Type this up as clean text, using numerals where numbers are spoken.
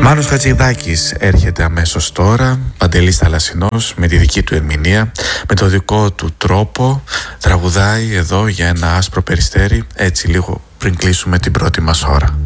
Μάνος Χατζηδάκης έρχεται αμέσως τώρα, Παντελής Θαλασσινός με τη δική του ερμηνεία, με το δικό του τρόπο, τραγουδάει εδώ για ένα άσπρο περιστέρι, έτσι λίγο πριν κλείσουμε την πρώτη μας ώρα.